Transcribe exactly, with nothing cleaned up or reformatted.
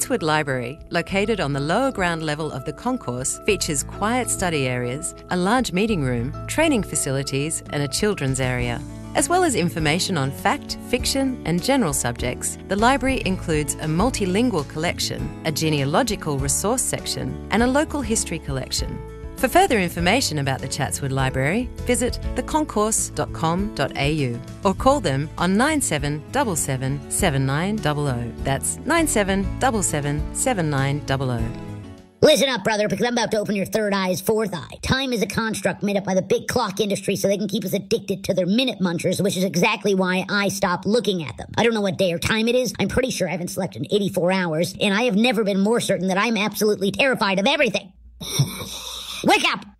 Chatswood Library, located on the lower ground level of the concourse, features quiet study areas, a large meeting room, training facilities and a children's area. As well as information on fact, fiction and general subjects, the library includes a multilingual collection, a genealogical resource section and a local history collection. For further information about the Chatswood Library, visit the concourse dot com dot a u or call them on nine seven seven seven, seven nine zero zero. That's nine seven seven seven, seven nine zero zero. Listen up, brother, because I'm about to open your third eye's fourth eye. Time is a construct made up by the big clock industry so they can keep us addicted to their minute munchers, which is exactly why I stopped looking at them. I don't know what day or time it is. I'm pretty sure I haven't slept in eighty-four hours, and I have never been more certain that I'm absolutely terrified of everything. Wake up!